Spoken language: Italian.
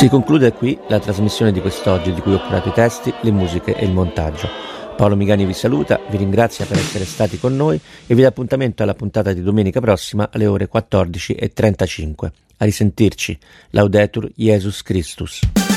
Si conclude qui la trasmissione di quest'oggi, di cui ho curato i testi, le musiche e il montaggio. Paolo Migani vi saluta, vi ringrazia per essere stati con noi e vi dà appuntamento alla puntata di domenica prossima alle ore 14:35. A risentirci. Laudetur Jesus Christus.